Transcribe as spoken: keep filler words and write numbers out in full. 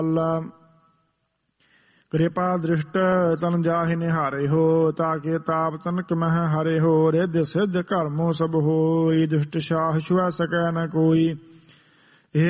ਕਿਰਪਾ ਦ੍ਰਿਸ਼ਟ ਤਨ ਜਾਹਿ ਨਿਹਾਰੇ ਹੋ, ਤਾਕੇ ਤਾਪ ਤਨਕ ਮਹਿ ਹਰੇ ਹੋ। ਰਿੱਧ ਸਿੱਧ ਕਰਮੋ ਸਭ ਹੋਈ, ਦੁਸ਼ਟ ਸ਼ਾਹ ਛੁਐ ਸਕੈ ਨ ਕੋਈ।